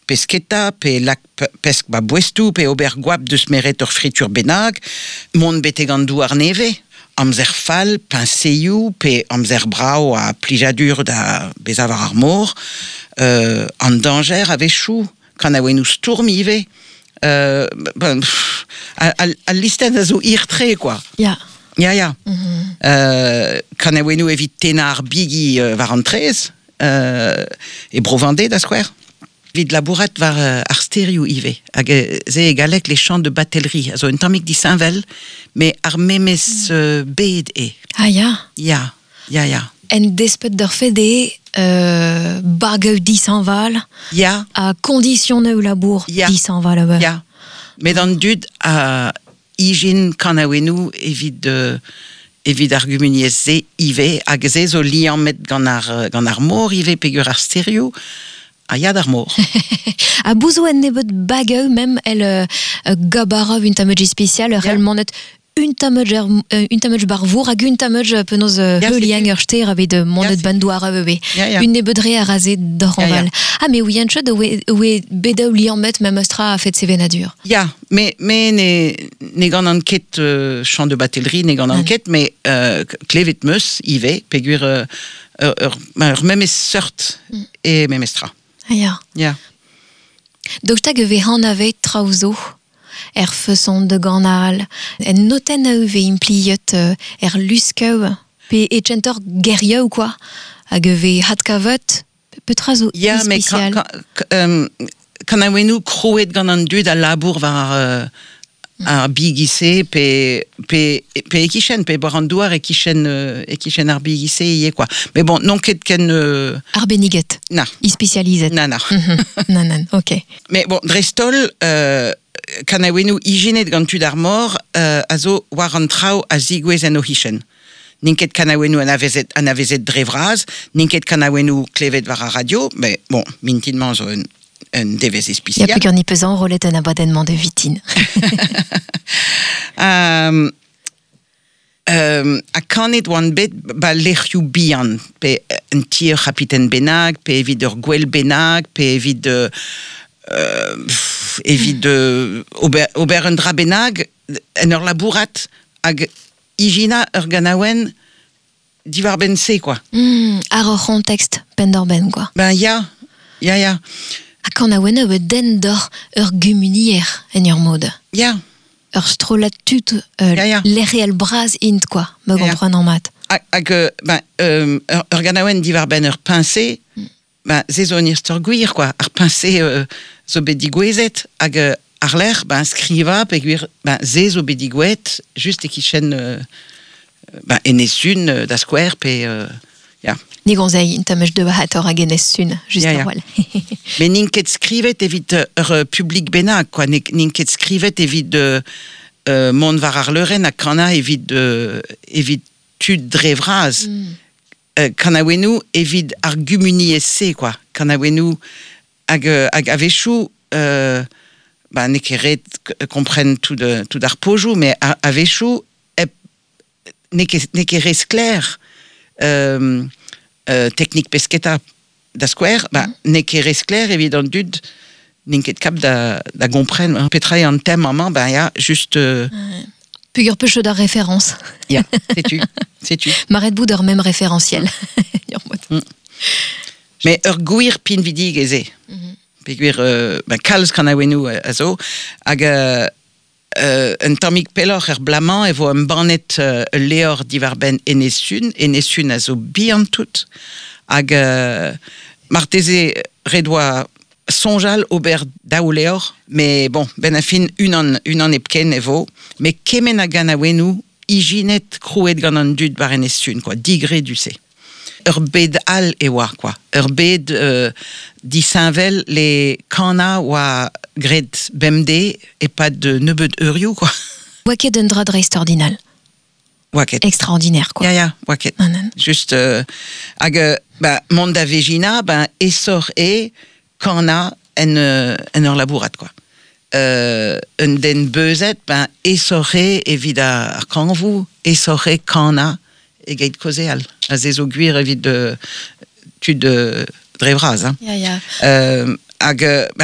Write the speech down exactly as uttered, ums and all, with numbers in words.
pesketa, pe lak pesk ba bouestou, pe ober guap deus meret ur fritur benag, mont betegandou ar neve, amzer fal, pinseioù, pe amzer brao a plijadur da bezavar ar mor, euh, an danger a vechou, kan a oenou stourm ive, euh, ben, al, al listen a zo irtre, quoi. Ja. Ja, ja. Mm-hmm. Euh, kan a oenou evit tena ar bigi uh, var an trez, euh, e brovande da skwer. Vid labourat var uh, ar stereo ive. Hag uh, ze egalek les chants de batellerie. Also un tammig di Saint-Vel, mais ar memes uh, bed e. Ah ja. Ja, ja, ja. En despet d'ur fede euh, bageu disanval Ja, a conditionne ou labour Ja. disanval. Euh. ja. Met an dud a igin kan a oenou evit uh, evit argumuniez ze ive, hag ze zo lian met gant ar, uh, gant ar mor ive pegur ar stereo, a ya d'ar mor. A bouzo en nebet bageu même el euh, gabara un tameji spécial ur Ja. el manet un tameji euh, un tameji barvour hag un tameji penoz euh, Ja, heuliang c'est ur ster avec de manet c'est- bandou ar avebe. Ja, ja. Un nebedre a razé d'oranval. Ja, ja. Ah mais oui, un chod oue oue bedeu lian met même astra a fait sevenadur. Ja, mais mais ne ne gant an ket euh, chant de batellerie, ne gant an ket, mais euh, klevet meus ive pegur euh, ur, ur, ur memes seurt e memestra. Ah ja. Ja. Donc tag ve han ave trauzo er feuson de ganal en noten a eve impliet uh, er luskeu pe e tchentor geria ou quoi hag ve hat kavet petrazo Ja, mais spécial. kan kan kan a oenou kroet gant an dud a labour var euh, ar bigise pe pe pe ekichen pe bar an douar ekichen euh, ekichen ar bigise ie quoi. Mais bon, non ket ken euh, Arbeniget, na i spécialiset. na na. Mhm. nan nan, ok. Mais bon, drestol, euh, kan a oenou iginet gant tud ar mor, euh, a zo war an trao a zigouez en o hichen. Ninket kan a oenou an avezet, an avezet drevraz, ninket kan a oenou klevet var a radio, mais bon, mintinman zo un, un devez Il y a espicial. plus qu'un y pesant rolet un abonnement de vitine. um, um, a kanet oan bet ba lec'hioù bihan, pe un tir rapiten benag, pe evit ur gwell benag, pe evit uh, uh, pff, evit uh, ober, ober un dra benag en ur labourat hag igina ur ganaouen divar ben se, quoi. Mm, ar ur contexte pendorben, quoi. Ben ya, ya, ya, Ha kan a wenne ue den d'or ur gumunier en ur mod. ya. Ur strolat tut euh, Ja, ja. l'ere al braz int, quoi. Me Ja, ja. kompren an mat. Hag, hag euh, ben, euh, ur, ur ganaouen divar ben ur pincé, ben, ze zo an istor gwir, quoi. Ar pincé euh, zo bet digouezet, hag euh, ar ler, ben, skriva, pe gwir, ben, ze zo bet digouet, just e kichen euh, ben, enesun euh, da skwer, pe, euh, ya. Ni gonzei, int amech de bahator hag enez sun, just Ja, ar ja. wal. Mais ninket skrivet evit euh, ur euh, publik benag, quoi. Nik- Ninket skrivet evit de euh, mont var ar leuren, hag kana evit, euh, evit tud drevraz. Mm. Euh, kan a oenou evit ar gumuniez-se, quoi. Kan a oenou hag, euh, hag a vechou, euh, ba, ne keret k- kompren tout, de, tout ar pojou, mais a, a vechou ep, ne, ke, ne kerez kler euh, euh, teknik pesketa da skwer, ba, ne kerez kler evit an dud ninket kap da, da gompren, hein, petra an tem amant, ba ya, just... Euh, Pugur pecho d'ar référence. ya, sais-tu, sais-tu. Maret bout d'ur même référentiel. Ur mod. Mais ur gwir pin vidig eze. Pe gwir, euh, ben, kalz kan a oenou a zo, hag euh, euh, un tammig peloc'h er blaman e vo un banet euh, leor divar ben enesun, enesun a zo bihan tout, hag euh, marteze redoa sonjal ober daou leor, mais bon, ben a fin un an, un an epken e vo, mais kemen a gant a oenou, iginet krouet gant an dud bar enesun, quoi, digre du se. Ur bed al e oa, quoi. Ur bed euh, di Saint-Vel, les kana oa gred bemde e pas de nebeud eurioù, quoi. Waket un dra dreist ordinal. Waket. Extraordinaire, quoi. Ya, ya, waket. Nan, nan. Just, euh, hag, euh, ba, mont da vegina, ben, esor e kana en, euh, en ur labourat, quoi. Euh, un den beuzet, ben, esor e evit ar kanvou, esor e kana e gait koze al. A ze zo gwir evit de tud de drevraz, hein. Ya, ya. Euh, hag, euh, ben,